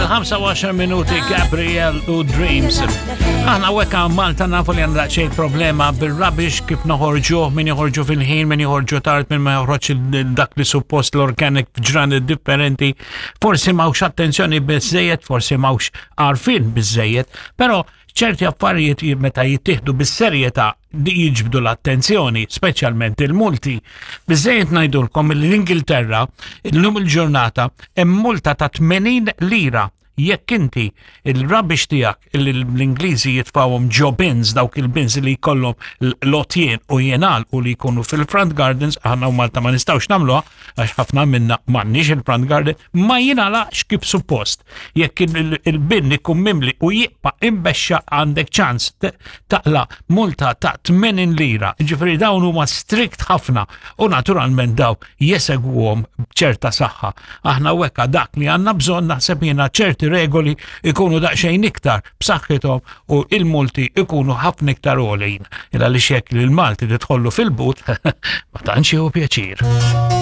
25 minuti Gabriel u Dreams. Aħna wekka Malta nafu li għandha xejn problema bil-rubbish kif noħorġu, min joħorġu fil-ħin, min joħorġu tard, min ma joħroġ dak li suppost l-organic f'ġranet differenti. Forsi mawx attenzjoni biżejjed, forsi mawx għarfien biżejjed, però ċerti affarijiet meta jittieħdu bis-serjetà jiġbdu l-attenzjoni, speċjalment il-multi. Biżejjed ngħidulkom l-Ingilterra illum il-ġurnata hemm multa ta' 80 lira jekk inti il-rubbish tiegħek l-Ingliżi jitfawhom ġo bins, dawk il-bins li jkollhom lotjien u jenal u li jkunu fil-front gardens, aħna u Malta ma nistgħux nagħmluha għax ħafna minna m'għandniex il-front garden, ma jingħalaqx kif suppost. Jekk il-bin ikun mimli u jibqa' imbexxa għandek ċans taqla multa ta' 80 lira. Ġifieri dawn huma strict ħafna u naturalment daw jesegwhom b'ċerta saħħa. Aħna wekka dak li għandna bżonn naħseb jiena ċerti regoli ikunu daqsxejn iktar b'saħħithom u il-multi ikunu ħafna iktar għolin. Illa li xekk li l-Malti tidħollu fil-but ma tantx hu pjaċir.